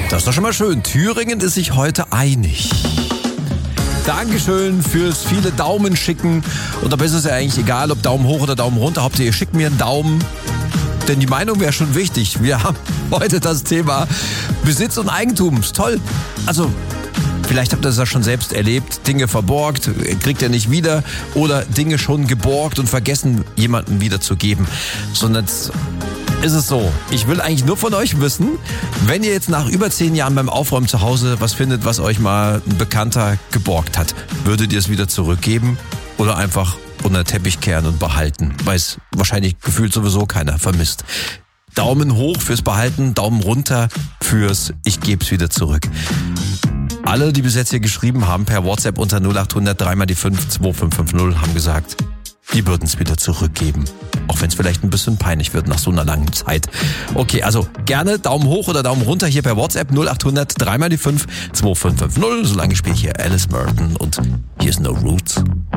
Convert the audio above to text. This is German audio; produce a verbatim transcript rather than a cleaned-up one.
Das ist doch schon mal schön. Thüringen ist sich heute einig. Dankeschön fürs viele Daumen schicken. Und dabei ist es ja eigentlich egal, ob Daumen hoch oder Daumen runter. Hauptsache ihr schickt mir einen Daumen. Denn die Meinung wäre schon wichtig. Wir haben heute das Thema Besitz und Eigentum. Ist toll. Also, vielleicht habt ihr das ja schon selbst erlebt. Dinge verborgt, kriegt ihr nicht wieder. Oder Dinge schon geborgt und vergessen, jemandem wiederzugeben. Sondern ist es so, ich will eigentlich nur von euch wissen, wenn ihr jetzt nach über zehn Jahren beim Aufräumen zu Hause was findet, was euch mal ein Bekannter geborgt hat, würdet ihr es wieder zurückgeben oder einfach unter den Teppich kehren und behalten, weil es wahrscheinlich gefühlt sowieso keiner vermisst. Daumen hoch fürs Behalten, Daumen runter fürs Ich geb's wieder zurück. Alle, die bis jetzt hier geschrieben haben, per WhatsApp unter null acht hundert drei mal die fünf zwei fünf fünf null, haben gesagt, die würden es wieder zurückgeben. Auch wenn es vielleicht ein bisschen peinlich wird nach so einer langen Zeit. Okay, also gerne Daumen hoch oder Daumen runter hier per WhatsApp null acht hundert drei mal die fünf zwei fünf fünf null. Solange spiele ich hier Alice Merton und hier ist No Roots.